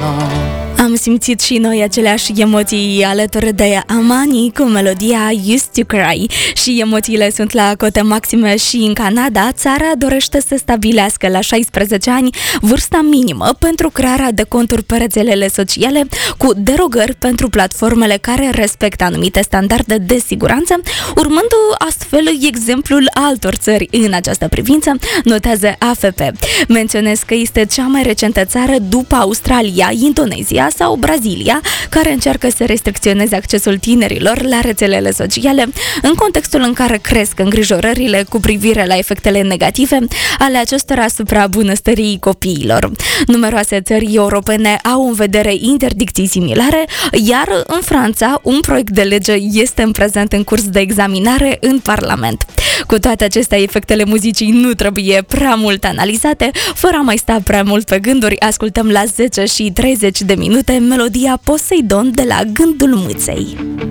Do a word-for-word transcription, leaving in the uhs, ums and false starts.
Am simțit și noi aceleași emoții alături de Amani cu melodia Used to Cry și emoțiile sunt la cote maxime și în Canada. Țara dorește să stabilească la șaisprezece ani vârsta minimă pentru crearea de conturi pe rețelele sociale, cu derogări pentru platformele care respectă anumite standarde de siguranță, urmând astfel exemplul altor țări în această privință, notează A F P. Menționez că este cea mai recentă țară după Australia, Indonezia sau Brazilia, care încearcă să restricționeze accesul tinerilor la rețelele sociale, în contextul în care cresc îngrijorările cu privire la efectele negative ale acestora asupra bunăstării copiilor. Numeroase țări europene au în vedere interdicții similare, iar în Franța un proiect de lege este în prezent în curs de examinare în Parlament. Cu toate acestea, efectele muzicii nu trebuie prea mult analizate. Fără a mai sta prea mult pe gânduri, ascultăm la zece și treizeci de minute melodia Poseidon de la Gândul Mâței.